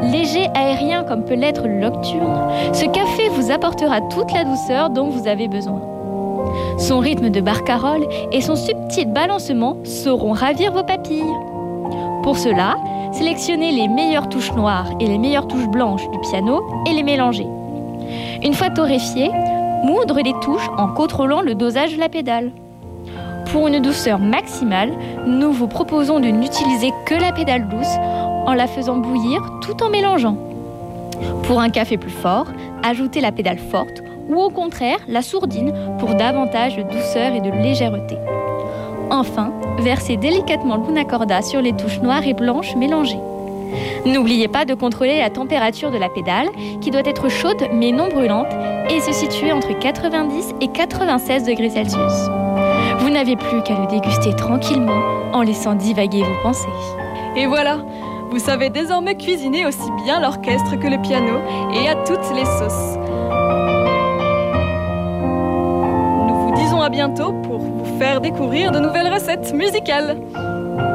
Léger, aérien comme peut l'être le nocturne, ce café vous apportera toute la douceur dont vous avez besoin. Son rythme de barcarolle et son subtil balancement sauront ravir vos papilles. Pour cela, sélectionnez les meilleures touches noires et les meilleures touches blanches du piano et les mélangez. Une fois torréfiées, moudre les touches en contrôlant le dosage de la pédale. Pour une douceur maximale, nous vous proposons de n'utiliser que la pédale douce en la faisant bouillir tout en mélangeant. Pour un café plus fort, ajoutez la pédale forte ou au contraire la sourdine pour davantage de douceur et de légèreté. Enfin, versez délicatement l'una corda sur les touches noires et blanches mélangées. N'oubliez pas de contrôler la température de la pédale qui doit être chaude mais non brûlante et se situer entre 90 et 96 degrés Celsius. Vous n'avez plus qu'à le déguster tranquillement en laissant divaguer vos pensées. Et voilà, vous savez désormais cuisiner aussi bien l'orchestre que le piano et à toutes les sauces. Nous vous disons à bientôt pour vous faire découvrir de nouvelles recettes musicales.